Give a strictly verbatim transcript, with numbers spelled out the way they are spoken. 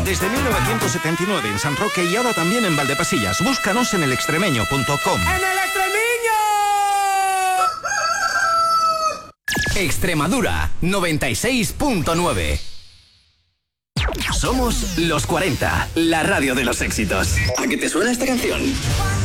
Desde mil novecientos setenta y nueve en San Roque y ahora también en Valdepasillas. Búscanos en el extremeño punto com. ¡En el Extremiño! Extremadura noventa y seis punto nueve. Somos los cuarenta, la radio de los éxitos. ¿A qué te suena esta canción?